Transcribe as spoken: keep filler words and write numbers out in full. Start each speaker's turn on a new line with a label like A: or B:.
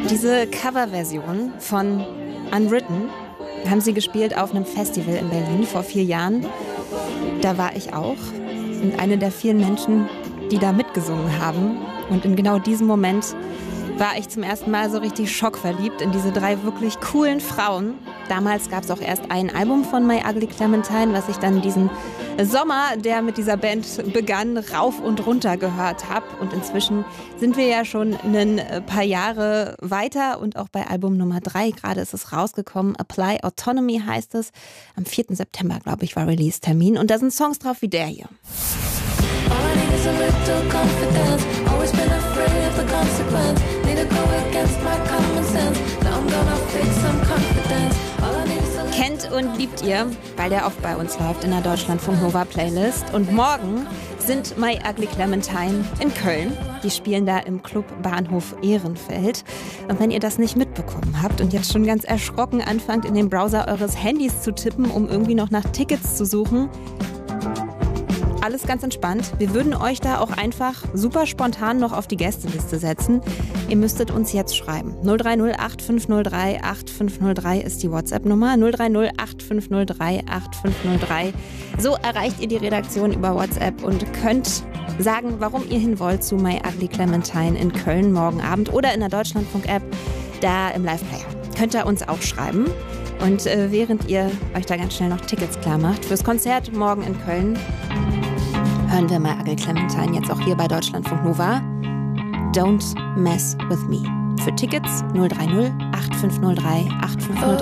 A: Diese Coverversion von Unwritten haben sie gespielt auf einem Festival in Berlin vor vier Jahren. Da war ich auch und eine der vielen Menschen, die da mitgesungen haben. Und in genau diesem Moment war ich zum ersten Mal so richtig schockverliebt in diese drei wirklich coolen Frauen. Damals gab es auch erst ein Album von My Ugly Clementine, was ich dann diesen Sommer, der mit dieser Band begann, rauf und runter gehört habe. Und inzwischen sind wir ja schon ein paar Jahre weiter und auch bei Album Nummer drei, gerade ist es rausgekommen, Apply Autonomy heißt es. Am vierten September, glaube ich, war Release-Termin. Und da sind Songs drauf wie der hier. Kennt und liebt ihr, weil der oft bei uns läuft in der Deutschlandfunk Nova Playlist. Und morgen sind My Ugly Clementine in Köln. Die spielen da im Club Bahnhof Ehrenfeld. Und wenn ihr das nicht mitbekommen habt und jetzt schon ganz erschrocken anfangt, in den Browser eures Handys zu tippen, um irgendwie noch nach Tickets zu suchen, alles ganz entspannt. Wir würden euch da auch einfach super spontan noch auf die Gästeliste setzen. Ihr müsstet uns jetzt schreiben. null drei null acht fünf null drei acht fünf null drei ist die WhatsApp-Nummer. null drei null acht fünf null drei acht fünf null drei. So erreicht ihr die Redaktion über WhatsApp und könnt sagen, warum ihr hin wollt zu My Ugly Clementine in Köln morgen Abend oder in der Deutschlandfunk-App, da im Live-Player. Könnt ihr uns auch schreiben. Und äh, während ihr euch da ganz schnell noch Tickets klar macht fürs Konzert morgen in Köln, hören wir mal Ugly Clementine jetzt auch hier bei Deutschlandfunk Nova. Don't Mess With Me. Für Tickets null drei null acht fünf null drei acht fünf null drei.